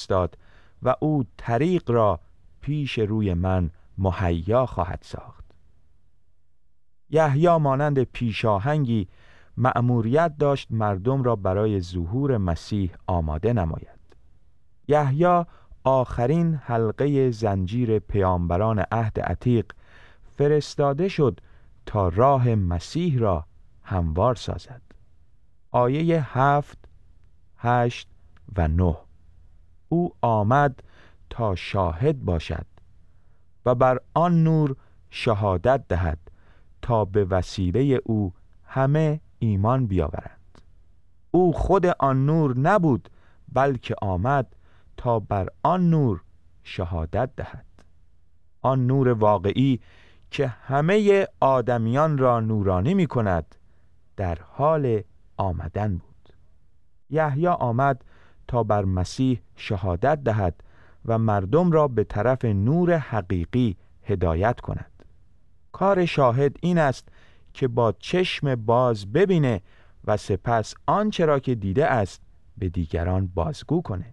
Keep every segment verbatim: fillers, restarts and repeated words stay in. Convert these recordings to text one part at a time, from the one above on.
فرستاد و او طریق را پیش روی من مهیا خواهد ساخت. یحیی مانند پیشاهنگی مأموریت داشت مردم را برای ظهور مسیح آماده نماید. یحیی آخرین حلقه زنجیر پیامبران عهد عتیق فرستاده شد تا راه مسیح را هموار سازد. آیه هفت، هشت و نه: او آمد تا شاهد باشد و بر آن نور شهادت دهد تا به وسیله او همه ایمان بیاورند. او خود آن نور نبود، بلکه آمد تا بر آن نور شهادت دهد. آن نور واقعی که همه آدمیان را نورانی می کند در حال آمدن بود. یحیی آمد تا بر مسیح شهادت دهد و مردم را به طرف نور حقیقی هدایت کند. کار شاهد این است که با چشم باز ببینه و سپس آنچه را که دیده است به دیگران بازگو کنه.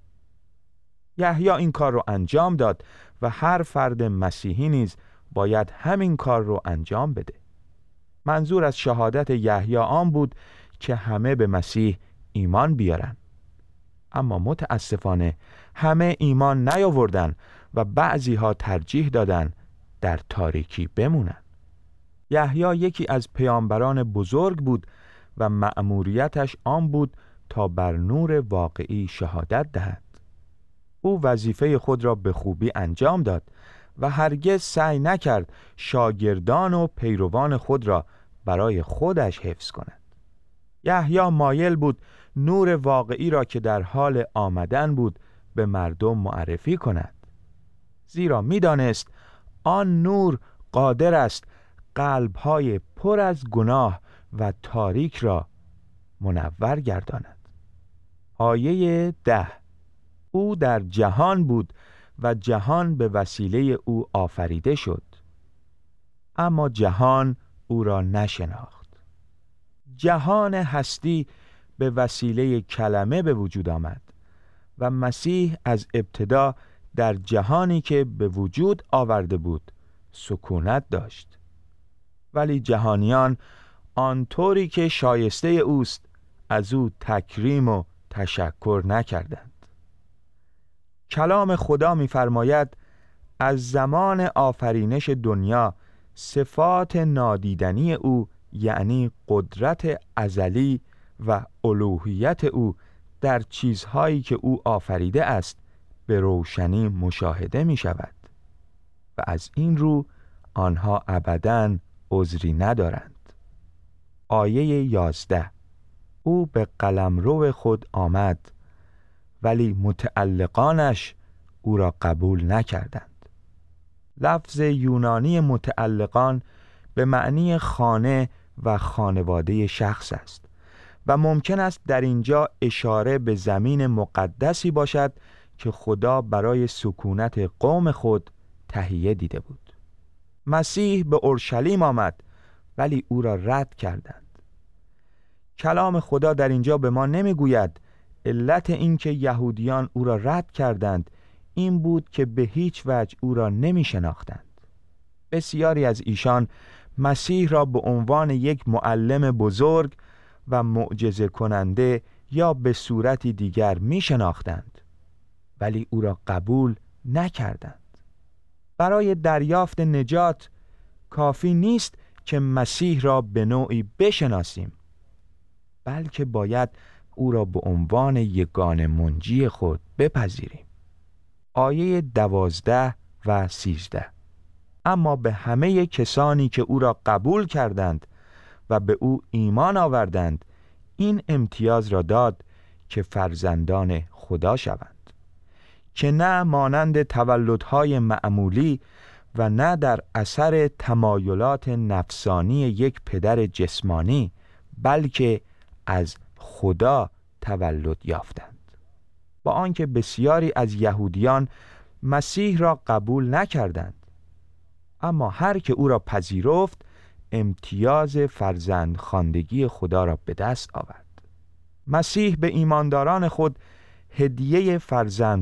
یحیی این کار رو انجام داد و هر فرد مسیحی نیز باید همین کار رو انجام بده. منظور از شهادت یحیی آن بود که همه به مسیح ایمان بیارن. اما متاسفانه همه ایمان نیاوردن و بعضی ها ترجیح دادن در تاریکی بمونن. یحیی یکی از پیامبران بزرگ بود و مأموریتش آن بود تا بر نور واقعی شهادت دهد. او وظیفه خود را به خوبی انجام داد و هرگز سعی نکرد شاگردان و پیروان خود را برای خودش حفظ کند. یحیی مایل بود نور واقعی را که در حال آمدن بود به مردم معرفی کند، زیرا می‌دانست آن نور قادر است قلب‌های پر از گناه و تاریک را منور گرداند. آیه ده: او در جهان بود و جهان به وسیله او آفریده شد، اما جهان او را نشناخت. جهان هستی به وسیله کلمه به وجود آمد و مسیح از ابتدا در جهانی که به وجود آورده بود سکونت داشت، ولی جهانیان آنطوری که شایسته اوست از او تکریم و تشکر نکردند. کلام خدا می‌فرماید از زمان آفرینش دنیا صفات نادیدنی او، یعنی قدرت ازلی و الوهیت او در چیزهایی که او آفریده است به روشنی مشاهده می شود و از این رو آنها ابداً عذری ندارند. آیه یازده: او به قلمرو خود آمد ولی متعلقانش او را قبول نکردند. لفظ یونانی متعلقان به معنی خانه و خانواده شخص است و ممکن است در اینجا اشاره به زمین مقدسی باشد که خدا برای سکونت قوم خود تهیه دیده بود. مسیح به اورشلیم آمد ولی او را رد کردند. کلام خدا در اینجا به ما نمیگوید علت این که یهودیان او را رد کردند این بود که به هیچ وجه او را نمی شناختند. بسیاری از ایشان مسیح را به عنوان یک معلم بزرگ و معجزه کننده یا به صورتی دیگر می شناختند ولی او را قبول نکردند. برای دریافت نجات کافی نیست که مسیح را به نوعی بشناسیم، بلکه باید او را به عنوان یگانه منجی خود بپذیریم. آیه دوازده و سیزده: اما به همه کسانی که او را قبول کردند و به او ایمان آوردند این امتیاز را داد که فرزندان خدا شوند، که نه مانند تولدهای معمولی و نه در اثر تمایلات نفسانی یک پدر جسمانی، بلکه از خدا تولد یافتند. با آنکه بسیاری از یهودیان مسیح را قبول نکردند، اما هر که او را پذیرفت امتیاز فرزند خواندگی خدا را به دست آورد. مسیح به ایمانداران خود هدیه فرزند